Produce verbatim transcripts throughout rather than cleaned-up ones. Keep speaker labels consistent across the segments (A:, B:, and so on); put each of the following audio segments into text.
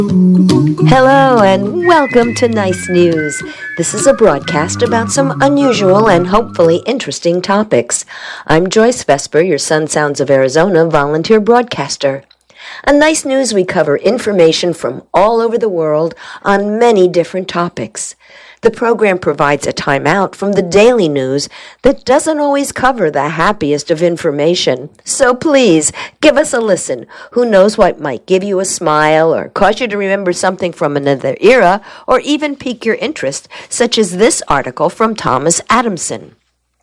A: Hello and welcome to Nice News. This is a broadcast about some unusual and hopefully interesting topics. I'm Joyce Vesper, your Sun Sounds of Arizona volunteer broadcaster. On Nice News, we cover information from all over the world on many different topics. The program provides a timeout from the daily news that doesn't always cover the happiest of information. So please, give us a listen. Who knows what might give you a smile or cause you to remember something from another era or even pique your interest, such as this article from Thomas Adamson.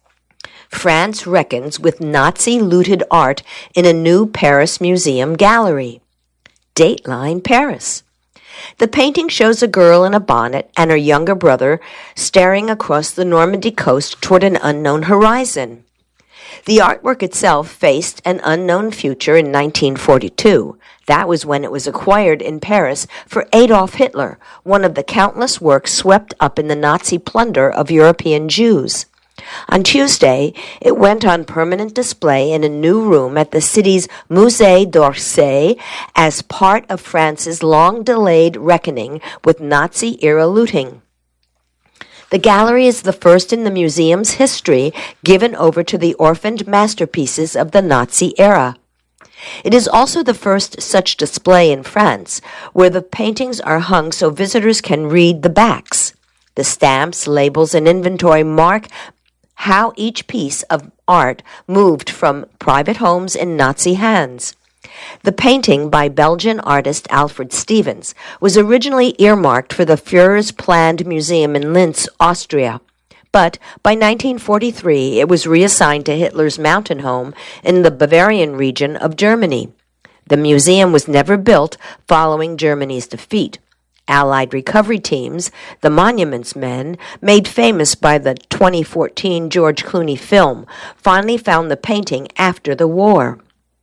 A: France reckons with Nazi-looted art in a new Paris museum gallery. Dateline Paris. The painting shows a girl in a bonnet and her younger brother staring across the Normandy coast toward an unknown horizon. The artwork itself faced an unknown future in nineteen forty-two. That was when it was acquired in Paris for Adolf Hitler, one of the countless works swept up in the Nazi plunder of European Jews. On Tuesday, it went on permanent display in a new room at the city's Musée d'Orsay as part of France's long-delayed reckoning with Nazi-era looting. The gallery is the first in the museum's history given over to the orphaned masterpieces of the Nazi era. It is also the first such display in France, where the paintings are hung so visitors can read the backs. The stamps, labels, and inventory mark how each piece of art moved from private homes in Nazi hands. The painting by Belgian artist Alfred Stevens was originally earmarked for the Führer's planned museum in Linz, Austria. But by nineteen forty-three, it was reassigned to Hitler's mountain home in the Bavarian region of Germany. The museum was never built following Germany's defeat. Allied recovery teams, the Monuments Men, made famous by the twenty fourteen George Clooney film, finally found the painting after the war.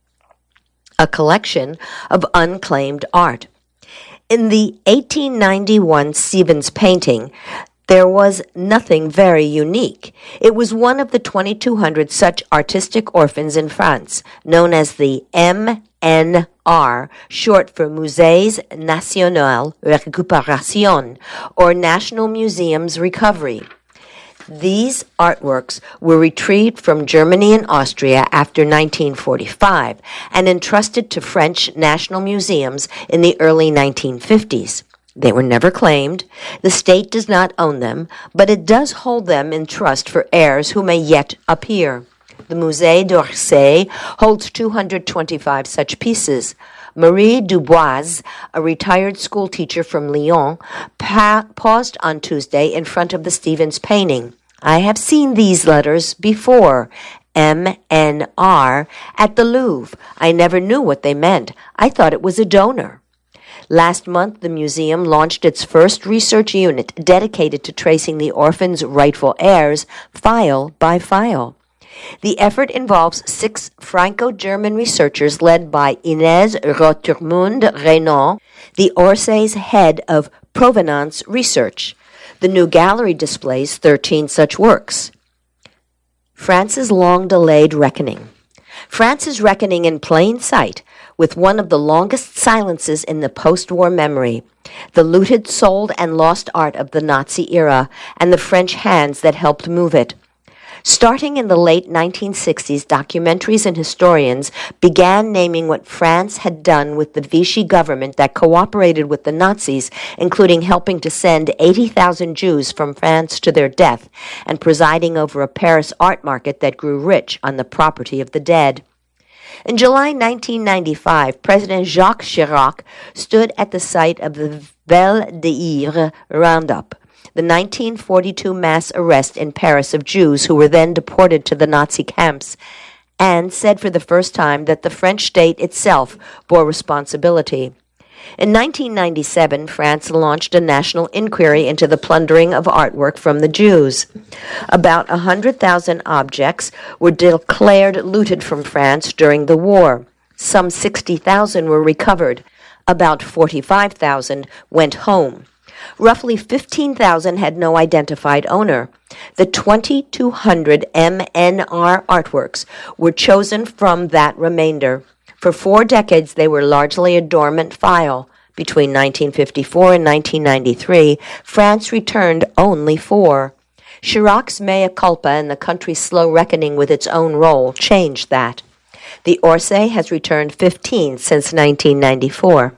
A: A collection of unclaimed art. In the eighteen ninety-one Stevens painting, there was nothing very unique. It was one of the twenty-two hundred such artistic orphans in France, known as the M N R, short for Musées Nationaux Récupération, or National Museums Recovery. These artworks were retrieved from Germany and Austria after nineteen forty-five and entrusted to French national museums in the early nineteen fifties. They were never claimed. The state does not own them, but it does hold them in trust for heirs who may yet appear. The Musée d'Orsay holds two hundred twenty-five such pieces. Marie Dubois, a retired schoolteacher from Lyon, pa- paused on Tuesday in front of the Stevens painting. I have seen these letters before, M N R, at the Louvre. I never knew what they meant. I thought it was a donor. Last month, the museum launched its first research unit dedicated to tracing the orphans' rightful heirs, file by file. The effort involves six Franco-German researchers led by Inès Rotermund-Renaud, the Orsay's head of provenance research. The new gallery displays thirteen such works. France's long-delayed reckoning. France is reckoning in plain sight with one of the longest silences in the post-war memory, the looted, sold, and lost art of the Nazi era and the French hands that helped move it. Starting in the late nineteen sixties, documentaries and historians began naming what France had done with the Vichy government that cooperated with the Nazis, including helping to send eighty thousand Jews from France to their death and presiding over a Paris art market that grew rich on the property of the dead. In July nineteen ninety-five, President Jacques Chirac stood at the site of the Vel d'Hivre roundup, the nineteen forty-two mass arrest in Paris of Jews who were then deported to the Nazi camps, and said for the first time that the French state itself bore responsibility. In nineteen ninety-seven, France launched a national inquiry into the plundering of artwork from the Jews. About one hundred thousand objects were declared looted from France during the war. Some sixty thousand were recovered. About forty-five thousand went home. Roughly fifteen thousand had no identified owner. The twenty-two hundred M N R artworks were chosen from that remainder. For four decades, they were largely a dormant file. Between nineteen fifty-four and nineteen ninety-three, France returned only four. Chirac's mea culpa and the country's slow reckoning with its own role changed that. The Orsay has returned fifteen since nineteen ninety-four.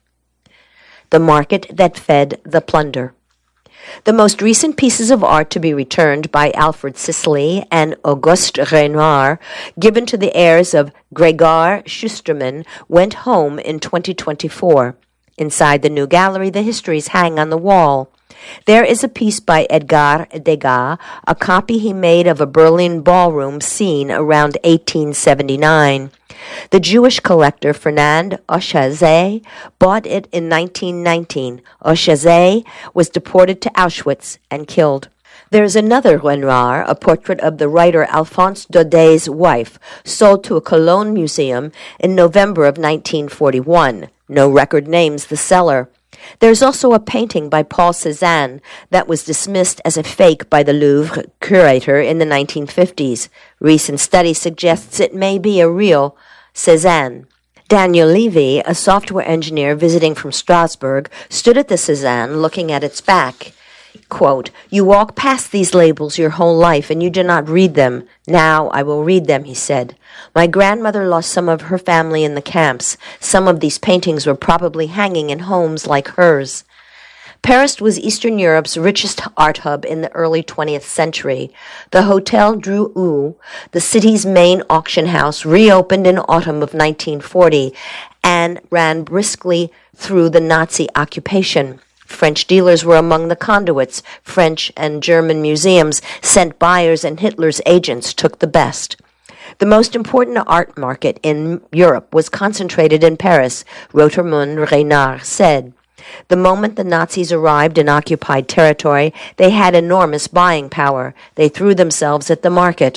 A: The market that fed the plunder. The most recent pieces of art to be returned by Alfred Sisley and Auguste Renoir, given to the heirs of Gregard Schusterman, went home in twenty twenty-four. Inside the new gallery, the histories hang on the wall. There is a piece by Edgar Degas, a copy he made of a Berlin ballroom scene around eighteen seventy-nine. The Jewish collector Fernand Oshazé bought it in nineteen nineteen. Oshazé was deported to Auschwitz and killed. There is another Renoir, a portrait of the writer Alphonse Daudet's wife, sold to a Cologne museum in November of nineteen forty-one. No record names the seller. There's also a painting by Paul Cézanne that was dismissed as a fake by the Louvre curator in the nineteen fifties. Recent study suggests it may be a real Cézanne. Daniel Levy, a software engineer visiting from Strasbourg, stood at the Cézanne looking at its back. Quote, "You walk past these labels your whole life and you do not read them. Now I will read them," he said. "My grandmother lost some of her family in the camps. Some of these paintings were probably hanging in homes like hers." Paris was Eastern Europe's richest art hub in the early twentieth century. The Hotel Drouot, the city's main auction house, reopened in autumn of nineteen forty and ran briskly through the Nazi occupation. French dealers were among the conduits. French and German museums sent buyers, and Hitler's agents took the best. The most important art market in Europe was concentrated in Paris, Rotermund Renard said. The moment the Nazis arrived in occupied territory, they had enormous buying power. They threw themselves at the market.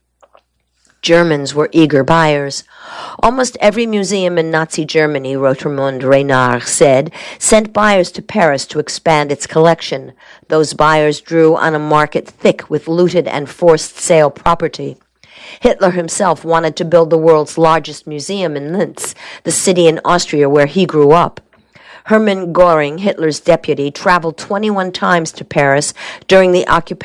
A: Germans were eager buyers. Almost every museum in Nazi Germany, Rotermund Renard said, sent buyers to Paris to expand its collection. Those buyers drew on a market thick with looted and forced sale property. Hitler himself wanted to build the world's largest museum in Linz, the city in Austria where he grew up. Hermann Göring, Hitler's deputy, traveled twenty-one times to Paris during the occupation